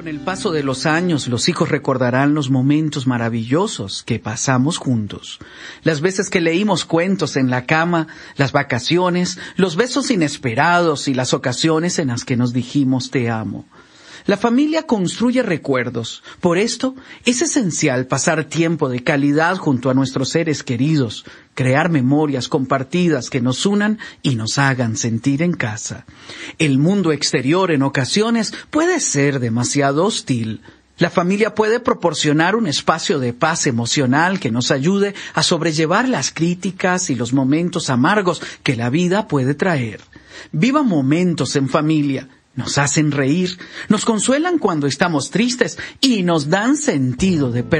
Con el paso de los años, los hijos recordarán los momentos maravillosos que pasamos juntos. Las veces que leímos cuentos en la cama, las vacaciones, los besos inesperados y las ocasiones en las que nos dijimos te amo. La familia construye recuerdos. Por esto, es esencial pasar tiempo de calidad junto a nuestros seres queridos, crear memorias compartidas que nos unan y nos hagan sentir en casa. El mundo exterior en ocasiones puede ser demasiado hostil. La familia puede proporcionar un espacio de paz emocional que nos ayude a sobrellevar las críticas y los momentos amargos que la vida puede traer. Viva momentos en familia. Nos hacen reír, nos consuelan cuando estamos tristes y nos dan sentido de